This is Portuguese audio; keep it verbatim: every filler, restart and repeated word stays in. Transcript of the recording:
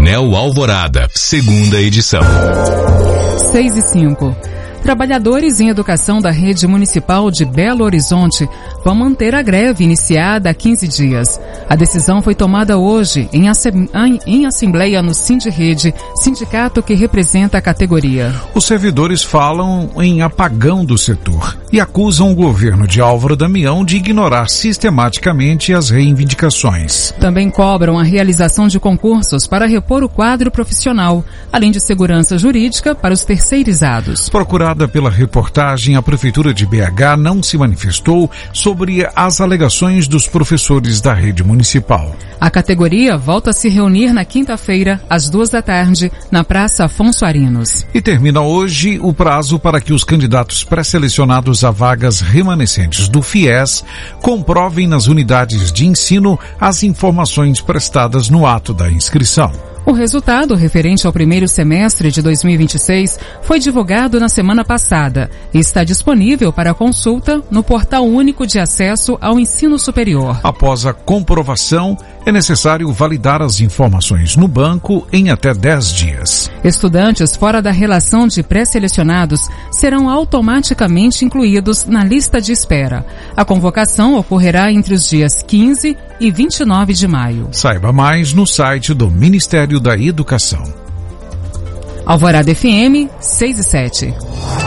Jornal Alvorada, segunda edição. seis e cinco. Trabalhadores em educação da rede municipal de Belo Horizonte vão manter a greve iniciada há quinze dias. A decisão foi tomada hoje em, assem- em assembleia no Sindirrede, sindicato que representa a categoria. Os servidores falam em apagão do setor e acusam o governo de Álvaro Damião de ignorar sistematicamente as reivindicações. Também cobram a realização de concursos para repor o quadro profissional, além de segurança jurídica para os terceirizados. Procurada pela reportagem, a Prefeitura de B H não se manifestou sobre as alegações dos professores da rede municipal. A categoria volta a se reunir na quinta-feira, às duas da tarde, na Praça Afonso Arinos. E termina hoje o prazo para que os candidatos pré-selecionados a vagas remanescentes do FIES comprovem nas unidades de ensino as informações prestadas no ato da inscrição. O resultado referente ao primeiro semestre de dois mil e vinte e seis foi divulgado na semana passada e está disponível para consulta no Portal Único de Acesso ao Ensino Superior. Após a comprovação, é necessário validar as informações no banco em até dez dias. Estudantes fora da relação de pré-selecionados serão automaticamente incluídos na lista de espera. A convocação ocorrerá entre os dias quinze e vinte e nove de maio. Saiba mais no site do Ministério da Educação. Alvorada F M, seis e sete.